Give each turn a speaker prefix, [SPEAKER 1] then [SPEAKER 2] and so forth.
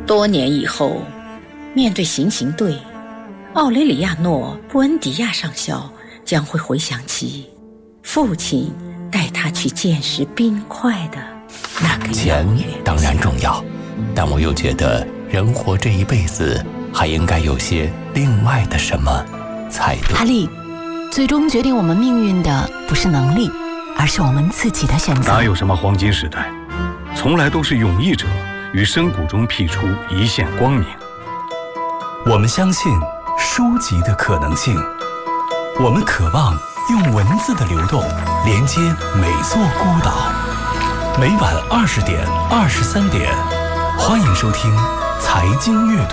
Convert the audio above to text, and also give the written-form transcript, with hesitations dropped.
[SPEAKER 1] 多年以后，面对行刑队，奥雷里亚诺·布恩迪亚上校将会回想起父亲带他去见识冰块的那个
[SPEAKER 2] 钱当然重要，但我又觉得人活这一辈子还应该有些另外的什么才对。
[SPEAKER 3] 哈利，最终决定我们命运的不是能力，而是我们自己的选择。
[SPEAKER 4] 哪有什么黄金时代，从来都是勇毅者于深谷中辟出一线光明。
[SPEAKER 5] 我们相信书籍的可能性，我们渴望用文字的流动连接每座孤岛。每晚20点、23点，欢迎收听财经阅读。